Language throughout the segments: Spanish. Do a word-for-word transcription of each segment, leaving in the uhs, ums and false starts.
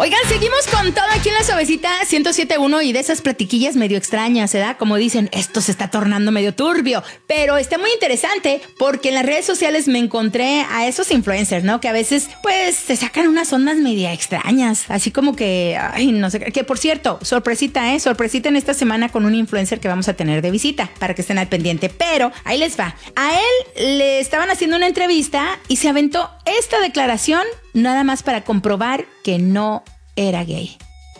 Oigan, seguimos con todo aquí en La Suavecita ciento siete punto uno y de esas platiquillas medio extrañas, ¿verdad? Como dicen, esto se está tornando medio turbio, pero está muy interesante porque en las redes sociales me encontré a esos influencers, ¿no? Que a veces, pues, se sacan unas ondas media extrañas, así como que, ay, no sé, que por cierto, sorpresita, ¿eh? Sorpresita en esta semana con un influencer que vamos a tener de visita, para que estén al pendiente, pero ahí les va. A él le estaban haciendo una entrevista y se aventó esta declaración nada más para comprobar que no era gay.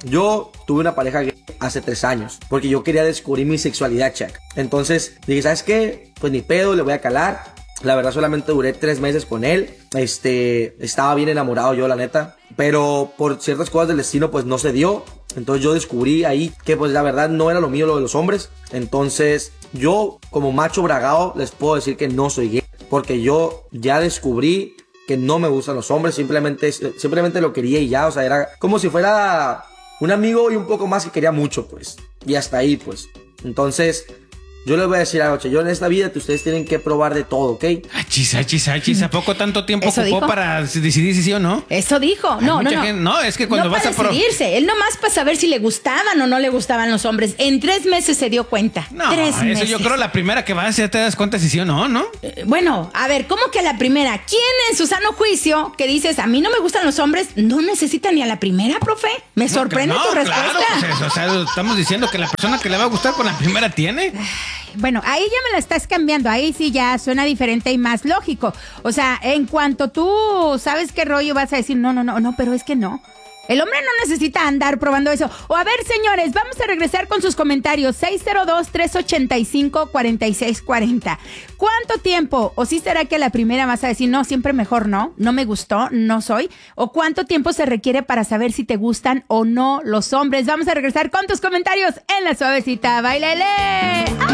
Yo tuve una pareja gay hace tres años porque yo quería descubrir mi sexualidad, check. Entonces dije, ¿sabes qué? Pues ni pedo, le voy a calar. La verdad solamente duré tres meses con él. Este, estaba bien enamorado yo, la neta. Pero por ciertas cosas del destino, pues no se dio. Entonces yo descubrí ahí que pues la verdad no era lo mío lo de los hombres. Entonces yo como macho bragado les puedo decir que no soy gay. Porque yo ya descubrí que no me gustan los hombres. Simplemente, simplemente lo quería y ya. O sea, era como si fuera un amigo y un poco más que quería mucho, pues. Y hasta ahí, pues. Entonces, yo les voy a decir algo, yo en esta vida que ustedes tienen que probar de todo, ¿ok? Achis, achis, achis. ¿A poco tanto tiempo ¿Eso ocupó dijo? para decidir si sí o no? Eso dijo. Hay No, no, mucha no. gente- no, es que cuando no vas para a pro- decidirse. Él nomás para saber si le gustaban o no le gustaban los hombres. En tres meses se dio cuenta. No, tres eso meses. yo creo la primera que vas ya te das cuenta si sí o no, ¿no? Eh, Bueno, a ver, ¿cómo que a la primera? ¿Quién en su sano juicio que dices, a mí no me gustan los hombres, no necesita ni a la primera, profe? Me sorprende no, tu claro, respuesta. pues eso, o sea, estamos diciendo que la persona que le va a gustar con la primera tiene. Bueno, ahí ya me la estás cambiando, ahí sí ya suena diferente y más lógico. O sea, en cuanto tú sabes qué rollo vas a decir, no, no, no, no, pero es que no. El hombre no necesita andar probando eso. O a ver, señores, vamos a regresar con sus comentarios. seis cero dos, tres ocho cinco, cuatro seis cuatro cero. ¿Cuánto tiempo? ¿O sí será que a la primera vas a decir, no, siempre mejor no, no me gustó, no soy? ¿O cuánto tiempo se requiere para saber si te gustan o no los hombres? Vamos a regresar con tus comentarios en La Suavecita. ¡Báilele!